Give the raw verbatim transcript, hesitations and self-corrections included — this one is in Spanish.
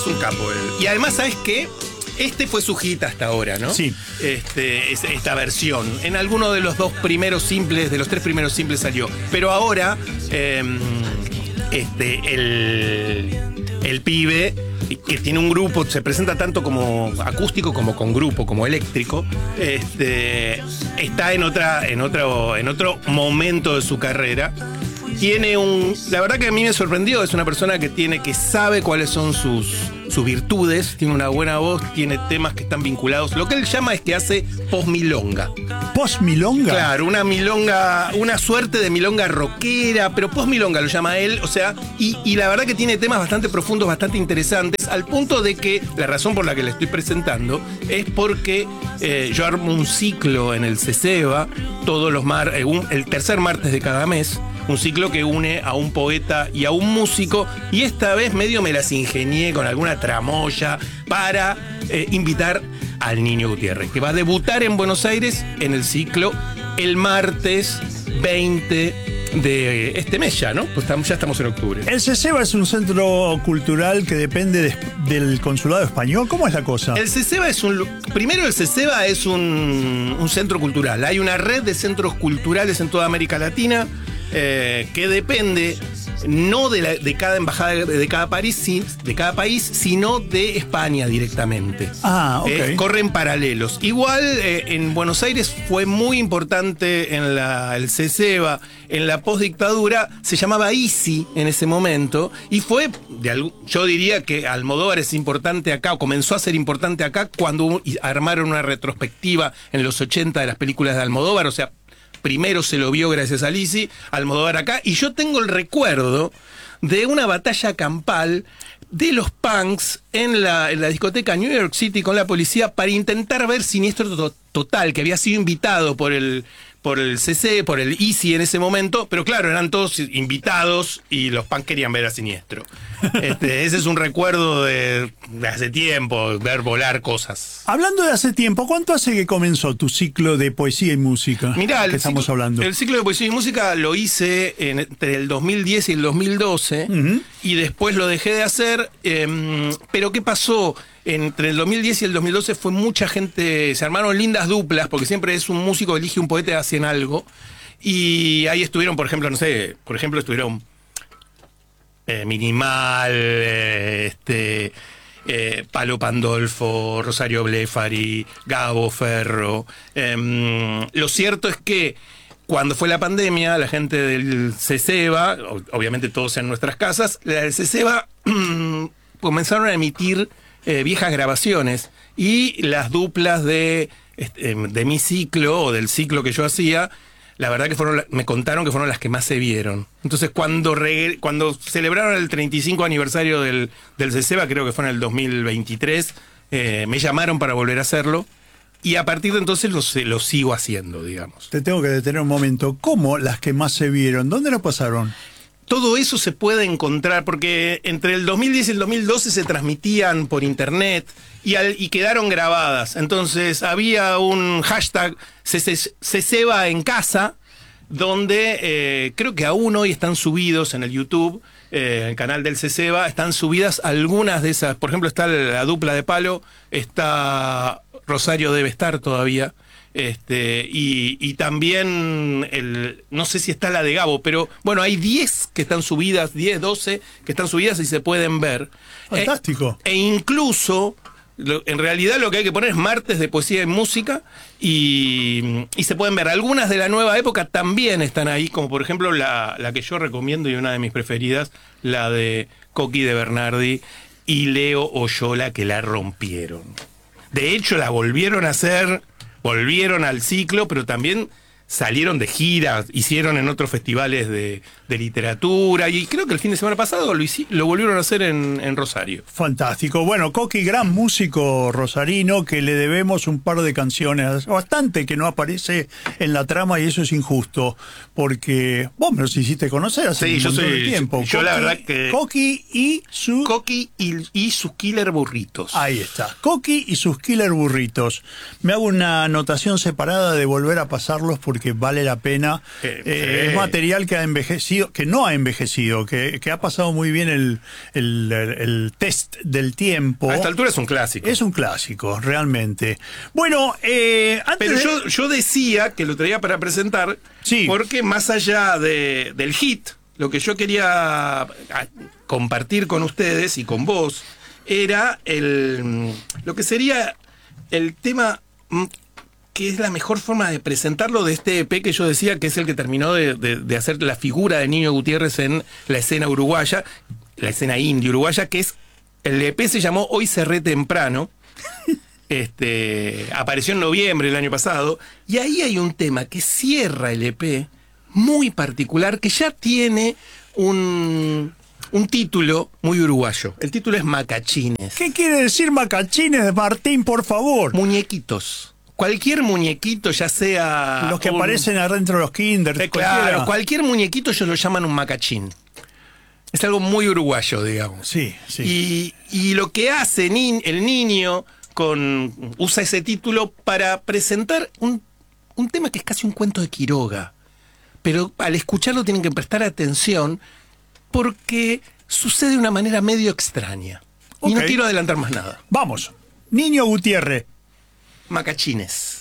Es un capo él. Y además, ¿sabes qué? Este fue su hit hasta ahora, ¿no? Sí. Este, es- esta versión. En alguno de los dos primeros simples, de los tres primeros simples salió. Pero ahora, eh, este, el, el pibe, que tiene un grupo, se presenta tanto como acústico como con grupo, como eléctrico, este, está en otra, en otro, en otro momento de su carrera. Tiene un. La verdad que a mí me sorprendió. Es una persona que tiene, que sabe cuáles son sus, sus virtudes. Tiene una buena voz, tiene temas que están vinculados. Lo que él llama es que hace post-milonga. ¿Post-milonga? Claro, una milonga, una suerte de milonga rockera, pero post-milonga lo llama él. O sea, y, y la verdad que tiene temas bastante profundos, bastante interesantes, al punto de que la razón por la que le estoy presentando es porque eh, yo armo un ciclo en el CECEBA todos los mar, eh, un- el tercer martes de cada mes. Un ciclo que une a un poeta y a un músico, y esta vez medio me las ingenié con alguna tramoya para eh, invitar al Niño Gutiérrez, que va a debutar en Buenos Aires en el ciclo el martes veinte de este mes ya, ¿no? Pues tam- ya estamos en octubre. El CECEBA es un centro cultural que depende de- del consulado español. ¿Cómo es la cosa? El CECEBA es un... lu- Primero, el CECEBA es un, un centro cultural. Hay una red de centros culturales en toda América Latina eh, que depende no de, la- de cada embajada de cada país, si- de cada país, sino de España directamente. Ah, ok. Eh, corren paralelos. Igual eh, en Buenos Aires fue muy importante en la, el CECEBA, en la postdictadura, se llamaba ICI en ese momento, y fue, de algún- yo diría que Almodóvar es importante acá, o comenzó a ser importante acá cuando hubo- y armaron una retrospectiva en los ochenta de las películas de Almodóvar, o sea, primero se lo vio gracias a ICI, Almodóvar acá, y yo tengo el recuerdo de una batalla campal de los punks en la, en la discoteca New York City con la policía para intentar ver Siniestro To- Total, que había sido invitado por el por el C C, por el ICI en ese momento, pero claro, eran todos invitados y los punks querían ver a Siniestro. Este, ese es un recuerdo de, de hace tiempo, ver volar cosas. Hablando de hace tiempo, ¿cuánto hace que comenzó tu ciclo de poesía y música? Mirá, que el estamos ciclo, hablando. el ciclo de poesía y música lo hice en- entre el dos mil diez y el dos mil doce, Ujú. y después lo dejé de hacer. eh, pero ¿qué pasó? Entre el dos mil diez y el dos mil doce fue mucha gente, se armaron lindas duplas, porque siempre es un músico, elige un poeta y hacen algo. Y ahí estuvieron, por ejemplo, no sé, por ejemplo, estuvieron eh, Minimal, eh, este... Eh, Palo Pandolfo, Rosario Blefari, Gabo Ferro. Em, lo cierto es que cuando fue la pandemia, la gente del CECEBA, o- obviamente todos en nuestras casas, la del CECEBA comenzaron a emitir eh, viejas grabaciones, y las duplas de, este, em, de mi ciclo o del ciclo que yo hacía, la verdad que fueron, la- me contaron que fueron las que más se vieron. Entonces, cuando regre- cuando celebraron el treinta y cinco aniversario del, del CECEBA, creo que fue en el dos mil veintitrés, eh, me llamaron para volver a hacerlo, y a partir de entonces lo, se- lo sigo haciendo, digamos. Te tengo que detener un momento. ¿Cómo las que más se vieron? ¿Dónde lo pasaron? Todo eso se puede encontrar, porque entre el dos mil diez y el dos mil doce se transmitían por internet y, al- y quedaron grabadas. Entonces había un hashtag Cece- CECEBA en casa, donde eh, creo que aún hoy están subidos en el YouTube, eh, el canal del CECEBA, están subidas algunas de esas. Por ejemplo, está la dupla de Palo, está Rosario debe estar todavía. Este, y, y también, el, no sé si está la de Gabo, pero bueno, hay diez que están subidas, diez, doce que están subidas y se pueden ver. Fantástico. Eh, e incluso, lo- en realidad lo que hay que poner es martes de poesía y música, y, y se pueden ver. Algunas de la nueva época también están ahí, como por ejemplo la, la que yo recomiendo y una de mis preferidas, la de Coqui de Bernardi y Leo Oyola, que la rompieron. De hecho, la volvieron a hacer, volvieron al ciclo, pero también salieron de gira, hicieron en otros festivales de, de literatura, y creo que el fin de semana pasado lo, hici- lo volvieron a hacer en, en Rosario. Fantástico. Bueno, Coqui, gran músico rosarino, que le debemos un par de canciones, bastante que no aparece en la trama, y eso es injusto, porque vos me los hiciste conocer hace Sí, un yo montón soy- de tiempo. yo la Coqui- verdad que- Coqui y su... Coqui y, y sus killer burritos. Ahí está. Coqui y sus killer burritos. Me hago una anotación separada de volver a pasarlos porque porque vale la pena. Eh, Eh, sí. Es material que ha envejecido, que no ha envejecido, que, que ha pasado muy bien el, el, el, el test del tiempo. A esta altura es un clásico. Es un clásico, realmente. Bueno, eh, antes Pero de- yo, yo decía que lo traía para presentar, Sí. porque más allá de, del hit, lo que yo quería ah, compartir con ustedes y con vos era el lo que sería el tema mm, que es la mejor forma de presentarlo de este E P que yo decía que es el que terminó de, de- de hacer la figura de Niño Gutiérrez en la escena uruguaya, la escena indie uruguaya, que es el E P se llamó Hoy cerré temprano. Este, apareció en noviembre del año pasado, y ahí hay un tema que cierra el E P muy particular, que ya tiene un, un título muy uruguayo. El título es Macachines. ¿Qué quiere decir macachines de Martín, por favor? Muñequitos. Cualquier muñequito, ya sea... Los que un- aparecen adentro de los kinder. Eh, cualquiera. claro, cualquier muñequito ellos lo llaman un macachín. Es algo muy uruguayo, digamos. Sí, sí. Y, y lo que hace ni- el niño con usa ese título para presentar un, un tema que es casi un cuento de Quiroga. Pero al escucharlo tienen que prestar atención porque sucede de una manera medio extraña. Y no Ok. quiero adelantar más nada. Vamos, Niño Gutiérrez. Macachines.